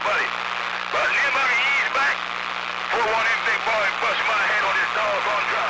buddy. But near about ease back. 4-1 M big boy bust my head on this doggone drop.